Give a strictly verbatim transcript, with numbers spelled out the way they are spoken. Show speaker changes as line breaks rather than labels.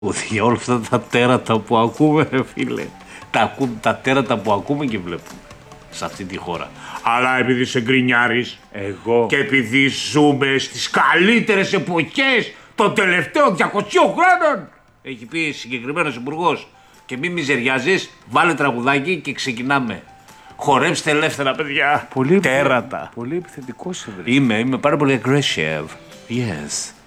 Για όλα αυτά τα τέρατα που ακούμε, ρε φίλε. Τα, ακού, τα τέρατα που ακούμε και βλέπουμε σε αυτή τη χώρα. Αλλά επειδή σε γκρινιάρης, εγώ, και επειδή ζούμε στις καλύτερες εποχές των τελευταίων διακοσίων χρόνων, έχει πει συγκεκριμένος υπουργός, και μη μιζεριάζεις, βάλε τραγουδάκι και ξεκινάμε. Χορέψτε ελεύθερα, παιδιά.
Πολύ
τέρατα.
Πολύ επιθετικός είσαι.
Είμαι, είμαι πάρα πολύ aggressive. Yes.